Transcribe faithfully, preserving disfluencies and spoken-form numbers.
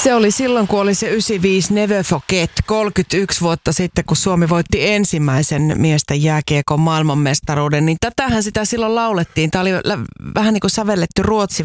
Se oli silloin, kun oli se yhdeksänkymmentäviisi Never Forget, kolmekymmentäyksi vuotta sitten, kun Suomi voitti ensimmäisen miesten jääkiekon maailmanmestaruuden. Niin tätähän sitä silloin laulettiin. Tämä oli vähän niin kuin sävelletty ruotsin